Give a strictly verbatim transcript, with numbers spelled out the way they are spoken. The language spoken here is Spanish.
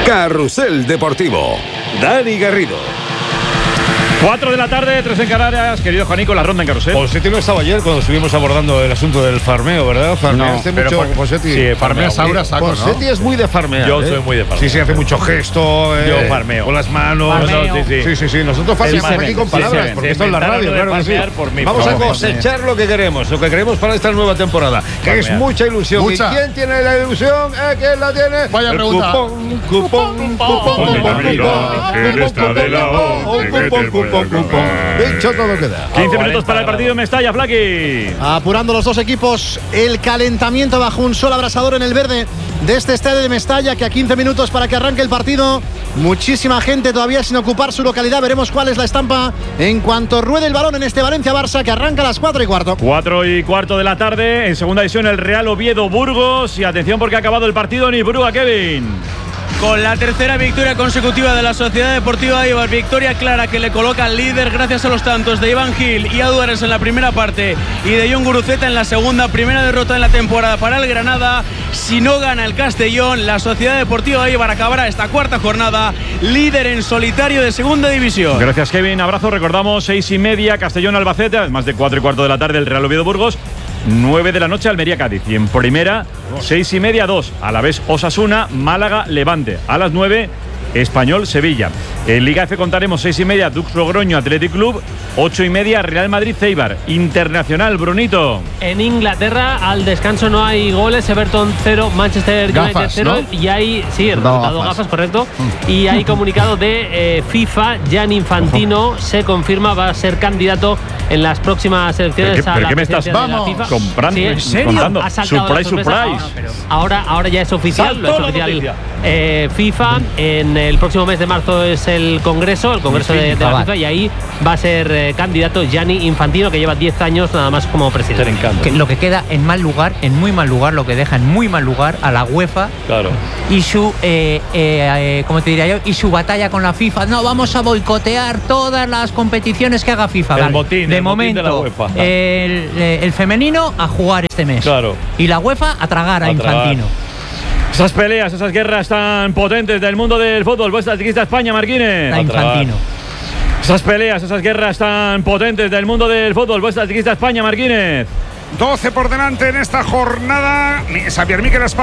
Carrusel Deportivo. Dani Garrido. cuatro de la tarde, tres en Canarias. Querido Juanico, la ronda en Carrusel. Posetti no estaba ayer cuando estuvimos abordando el asunto del farmeo, ¿verdad? Farmeo No, hace pero mucho. por- Posetti. sí, farmea Saura saco, ¿no? Posetti es muy de farmear. Yo ¿eh? soy muy de farmear. Sí, sí, hace mucho gesto. eh, Yo farmeo. Con las manos. Farmeo. No, sí, sí. sí, sí, sí. Nosotros farmeamos se aquí ven, con sí, palabras, se ven. porque Se esto es la inventaron radio, lo de claro que sí. farmear por mí, Vamos por a favor. cosechar lo que queremos, lo que queremos para esta nueva temporada, que es Farmear. mucha ilusión. Mucha. ¿Y quién tiene la ilusión? ¿Eh? ¿Quién la tiene? Vaya El pregunta. Cupón, cupón, cupón, Ponme la vida, que esta de la O, que te cupón, puede cupón, cupón. acabar. Dicho todo queda. quince minutos para el partido en Mestalla, Flaqui. Apurando los dos equipos, el calentamiento bajo un sol abrasador en el verde de este estadio de Mestalla, que a quince minutos para que arranque el partido. Muchísima gente todavía sin ocupar su localidad. Veremos cuál es la estampa en cuanto ruede el balón en este Valencia-Barça, que arranca a las cuatro y cuarto. cuatro y cuarto de la tarde, en segunda división el Real Oviedo Burgos. Y atención porque ha acabado el partido en Ibrúa, Kevin. Con la tercera victoria consecutiva de la Sociedad Deportiva Eibar, victoria clara que le coloca al líder gracias a los tantos de Iván Gil y Aduares en la primera parte y de Jon Guruceta en la segunda. Primera derrota en la temporada para el Granada. Si no gana el Castellón, la Sociedad Deportiva Eibar acabará esta cuarta jornada líder en solitario de segunda división. Gracias, Kevin. Abrazo. Recordamos, seis y media, Castellón Albacete, además de cuatro y cuarto de la tarde el Real Oviedo Burgos. nueve de la noche Almería Cádiz. Y en primera, seis y media, dos. A la vez Osasuna, Málaga, Levante. A las nueve, Español, Sevilla. En Liga F contaremos seis y media, Dux Logroño, Athletic Club. Ocho y media, Real Madrid, Eibar. Internacional, Brunito. En Inglaterra, al descanso no hay goles. Everton cero, Manchester United Gafas, cero. ¿no? Y hay, sí, No, resultado gafas. gafas, correcto. Y hay comunicado de eh, FIFA. Gianni Infantino se confirma, va a ser candidato en las próximas elecciones ¿Pero qué- a pero la qué me estás presidencia de la Vamos. FIFA. comprando? Sí, ¿En serio? contando. Ha saltado la Surprise, sorpresa. surprise. Ahora, ahora ya es oficial, Saltó lo ha hecho la oficial noticia. eh, FIFA. En el próximo mes de marzo es el Congreso, el Congreso de, de la FIFA, y ahí va a ser eh, candidato Gianni Infantino, que lleva diez años nada más como presidente. Que lo que queda en mal lugar, en muy mal lugar, lo que deja en muy mal lugar a la UEFA Claro. y su, eh, eh, eh, ¿cómo te diría yo? Y su batalla con la FIFA. No, vamos a boicotear todas las competiciones que haga FIFA. El Vale. motín, de el motín de la momento, UEFA. el, eh, el femenino a jugar este mes. Claro. Y la UEFA a tragar a, A tragar. Infantino. Esas peleas, esas guerras tan potentes del mundo del fútbol. Vuestra atleticista España, Marquínez. A Infantino. Esas peleas, esas guerras tan potentes del mundo del fútbol. Vuestra atleticista España, Marquínez. doce por delante en esta jornada. Xavier Miquel